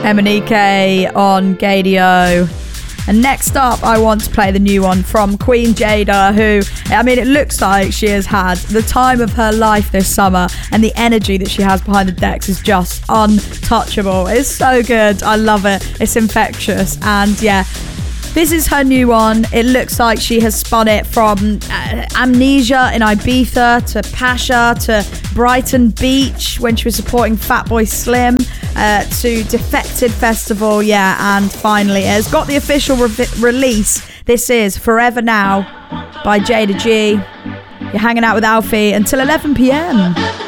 Emanike on Gadio. And next up, I want to play the new one from Queen Jada, who, I mean, it looks like she has had the time of her life this summer, and the energy that she has behind the decks is just untouchable. It's so good. I love it. It's infectious. And yeah, this is her new one. It looks like she has spun it from Amnesia in Ibiza to Pasha to Brighton Beach when she was supporting Fatboy Slim to Defected Festival. Yeah, and finally it has got the official release. This is Forever Now by Jada G. You're hanging out with Alfie until 11 p.m.